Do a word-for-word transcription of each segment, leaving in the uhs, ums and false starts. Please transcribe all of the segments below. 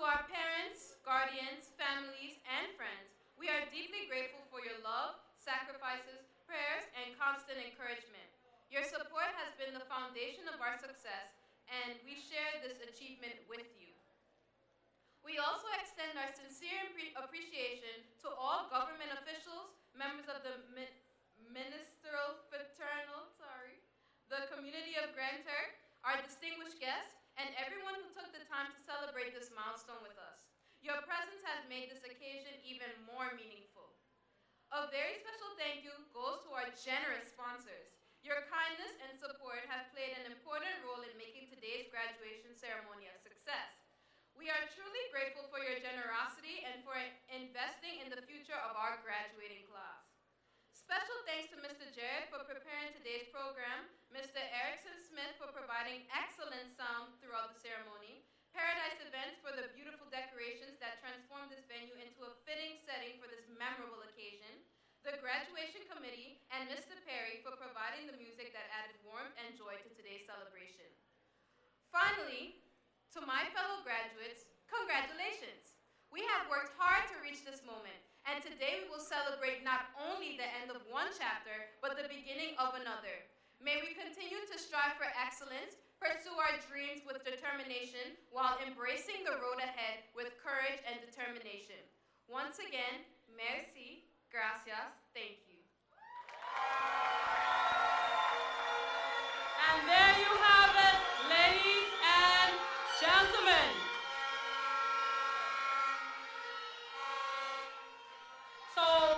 our parents, guardians, families, and friends, we are deeply grateful for your love, sacrifices, prayers, and constant encouragement. Your support has been the foundation of our success, and we share this achievement with you. We also extend our sincere appreciation to all government officials, members of the mi ministerial fraternal, sorry, the community of Grand Turk, our distinguished guests, and everyone who took the time to celebrate this milestone with us. Your presence has made this occasion even more meaningful. A very special thank you goes to our generous sponsors. Your kindness and support have played an important role in making today's graduation ceremony a success. We are truly grateful for your generosity and for investing in the future of our graduating class. Special thanks to Mister Jared for preparing today's program, Mister Erickson Smith for providing excellent sound throughout the ceremony, Paradise Events for the beautiful decorations that transformed this venue into a fitting setting for this memorable occasion, the graduation committee, and Mister Perry for providing the music that added warmth and joy to today's celebration. Finally, to my fellow graduates, congratulations! We have worked hard to reach this moment, and today we will celebrate not only the end of one chapter, but the beginning of another. May we continue to strive for excellence, pursue our dreams with determination, while embracing the road ahead with courage and determination. Once again, merci, gracias, thank you. And there you have it, ladies and gentlemen. So,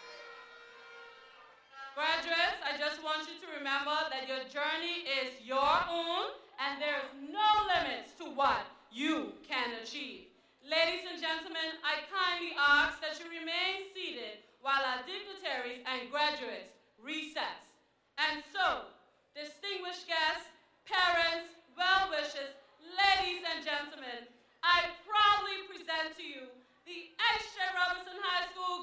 graduates, I just want you to remember that your journey is your own and there's no limits to what you can achieve. Ladies and gentlemen, I kindly ask that you remain seated while our dignitaries and graduates recess. And so, distinguished guests, parents, well-wishers, ladies and gentlemen, I proudly present to you the H J Robinson High School